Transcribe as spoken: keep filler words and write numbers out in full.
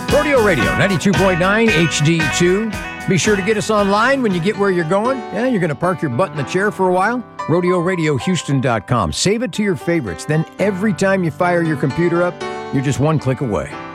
Rodeo Radio, ninety-two point nine H D two. Be sure to get us online when you get where you're going. Yeah, you're going to park your butt in the chair for a while. rodeo radio houston dot com. Save it to your favorites. Then every time you fire your computer up, you're just one click away.